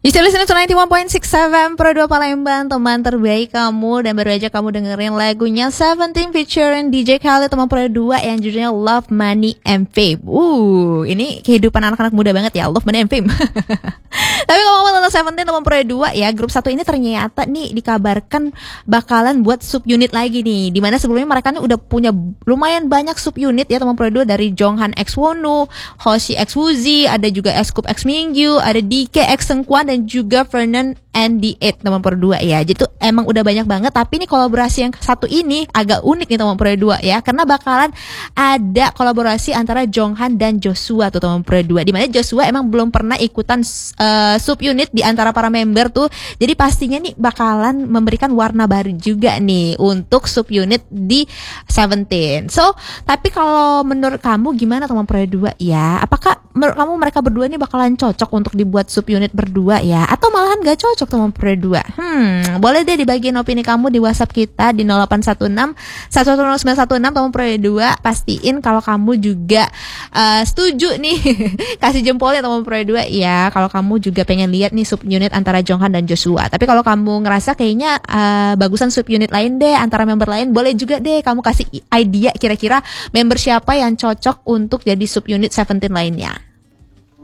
You still listening to 91.6 Pro 2 Palembang, teman terbaik kamu. Dan baru aja kamu dengerin lagunya Seventeen featuring DJ Khaled, teman Pro 2 yang judulnya Love, Money, and Fame. Ini kehidupan anak-anak muda banget ya, Love, Money, and Fame. Tapi ngomong tentang Seventeen teman Pro 2 ya, grup satu ini ternyata nih dikabarkan bakalan buat subunit lagi nih. Dimana sebelumnya mereka nih udah punya lumayan banyak subunit ya teman Pro 2, dari Jonghan X Wonu, Hoshi X Woozi, ada juga Scoop X Mingyu, ada DK X Sengkuan, dan juga Vernon and D8 teman Pro 2 ya. Jadi tuh emang udah banyak banget, tapi nih kolaborasi yang satu ini agak unik nih teman Pro 2 ya, karena bakalan ada kolaborasi antara Jonghan dan Joshua tuh teman Pro 2. Dimana Joshua emang belum pernah ikutan subunit di antara para member tuh. Jadi pastinya nih bakalan memberikan warna baru juga nih untuk subunit di Seventeen. So, tapi kalau menurut kamu gimana teman Pro 2 ya? Apakah menurut kamu mereka berdua nih bakalan cocok untuk dibuat subunit berdua ya? Atau malahan gak cocok teman Pro 2? Boleh deh dibagiin opini kamu di WhatsApp kita di 0816 110916 teman Pro 2. Pastiin kalau kamu juga setuju nih. Kasih jempolnya teman Pro 2 ya. Kalau kamu juga pengen lihat nih subunit antara Jonghan dan Joshua. Tapi kalau kamu ngerasa kayaknya bagusan subunit lain deh antara member lain, boleh juga deh kamu kasih idea kira-kira member siapa yang cocok untuk jadi subunit Seventeen lainnya.